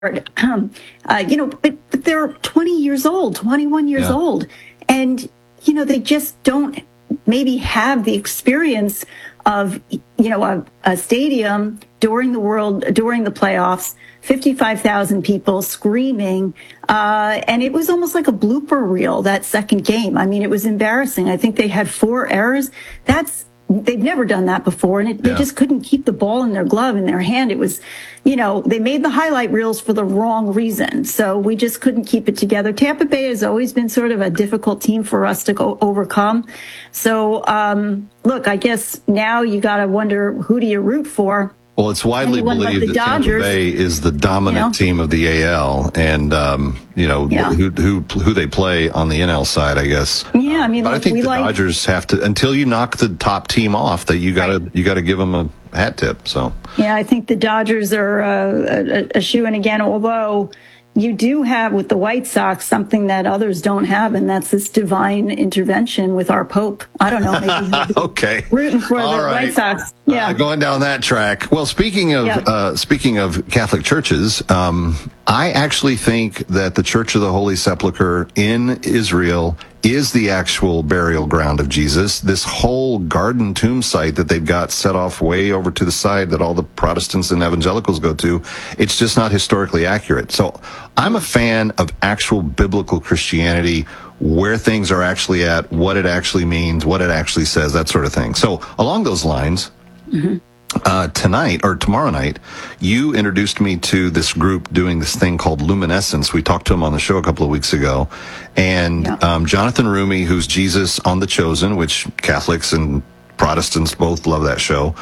but they're 20 years old, 21 years old. And, they just don't maybe have the experience of, a stadium during the playoffs, 55,000 people screaming. And it was almost like a blooper reel, that second game. I mean, it was embarrassing. I think they had 4 errors. They've never done that before, and they just couldn't keep the ball in their glove, in their hand. It was, they made the highlight reels for the wrong reason, so we just couldn't keep it together. Tampa Bay has always been sort of a difficult team for us to overcome. So, look, I guess now you got to wonder, who do you root for? Well, it's widely believed that Tampa Bay is the dominant team of the AL, and who they play on the NL side, I guess. Yeah, I mean, but I think the Dodgers have to, until you knock the top team off, that you got to give them a hat tip. So yeah, I think the Dodgers are a shoe-in again. Although you do have with the White Sox something that others don't have, and that's this divine intervention with our Pope. I don't know. Maybe okay. Rooting for the White Sox. Yeah. Going down that track. Well, speaking of Catholic churches, I actually think that the Church of the Holy Sepulchre in Israel is the actual burial ground of Jesus. This whole garden tomb site that they've got set off way over to the side that all the Protestants and evangelicals go to, it's just not historically accurate. So I'm a fan of actual biblical Christianity, where things are actually at, what it actually means, what it actually says, that sort of thing. So along those lines, tonight or tomorrow night, you introduced me to this group doing this thing called Luminescence. We talked to him on the show a couple of weeks ago. And Jonathan Rumi, who's Jesus on The Chosen, which Catholics and Protestants both love that show.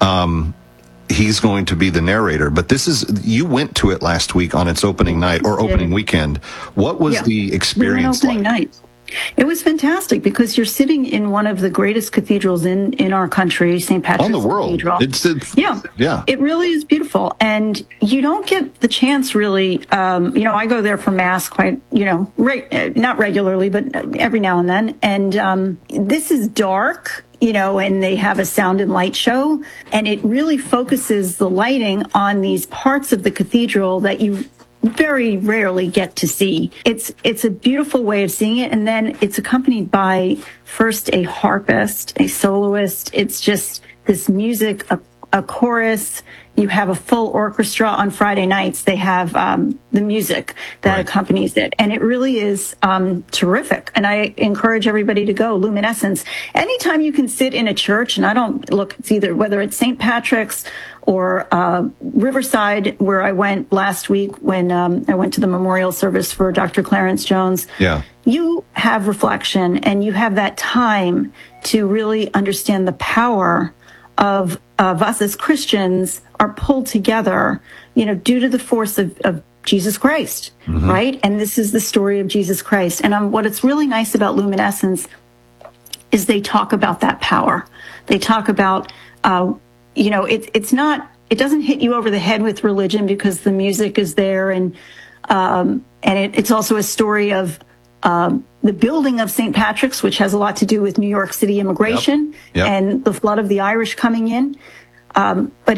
He's going to be the narrator. But you went to it last week on its opening night or opening weekend. What was the experience opening night. It was fantastic because you're sitting in one of the greatest cathedrals in our country, St. Patrick's on the world. Cathedral. Yeah. It really is beautiful, and you don't get the chance really. I go there for mass quite, not regularly, but every now and then. And this is dark. And they have a sound and light show, and it really focuses the lighting on these parts of the cathedral that you very rarely get to see. It's a beautiful way of seeing it, and then it's accompanied by first a harpist, a soloist. It's just this music, a chorus. You have a full orchestra on Friday nights. They have the music that accompanies it. And it really is terrific. And I encourage everybody to go. Luminescence. Anytime you can sit in a church, and I don't look, it's either whether it's St. Patrick's or Riverside, where I went last week when I went to the memorial service for Dr. Clarence Jones. Yeah. You have reflection, and you have that time to really understand the power of us as Christians are pulled together, due to the force of Jesus Christ, right? And this is the story of Jesus Christ. And what it's really nice about Luminescence is they talk about that power. They talk about, it doesn't hit you over the head with religion because the music is there, and it's also a story of the building of St. Patrick's, which has a lot to do with New York City immigration and the flood of the Irish coming in. But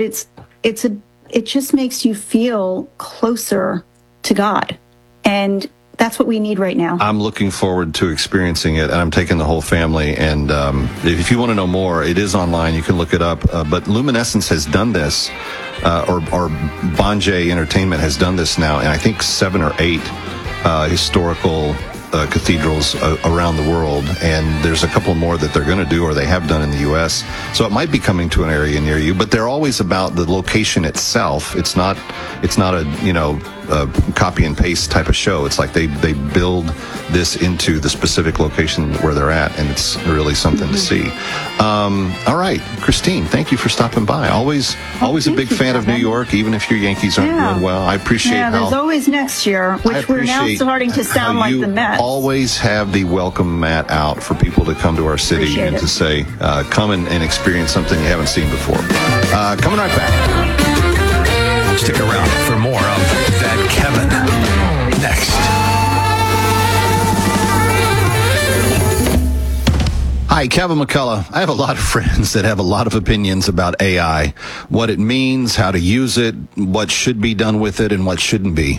it just makes you feel closer to God. And that's what we need right now. I'm looking forward to experiencing it, and I'm taking the whole family. And if you want to know more, it is online. You can look it up. But Luminescence has done this, or Bonjay Entertainment has done this now, and I think 7 or 8 historical cathedrals around the world, and there's a couple more that they're going to do or they have done in the U.S. So it might be coming to an area near you, but they're always about the location itself. It's not a copy and paste type of show. It's like they build this into the specific location where they're at, and it's really something to see. All right, Christine, thank you for stopping by. Always a big fan of New York, even if your Yankees aren't doing well. I appreciate there's always next year, which we're now starting to sound like the Mets. Always have the welcome mat out for people to come to our city and to say, come and experience something you haven't seen before. Coming right back. Stick around for more of That Kevin next. Hi, Hi, Kevin McCullough. I have a lot of friends that have a lot of opinions about AI, what it means, how to use it, what should be done with it, and what shouldn't be.